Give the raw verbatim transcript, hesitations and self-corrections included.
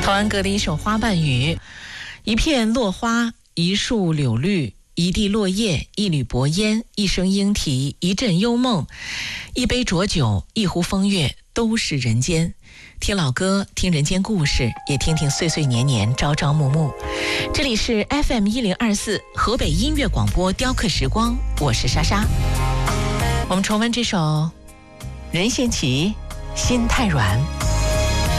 童安格的一首《花瓣雨》，一片落花，一树柳绿，一地落叶，一缕薄烟，一声莺啼，一阵幽梦，一杯浊酒，一壶风月，都是人间。听老歌，听人间故事，也听听岁岁年年，朝朝暮暮。这里是 F M 一零二四河北音乐广播雕刻时光，我是莎莎。我们重温这首任贤齐《心太软》。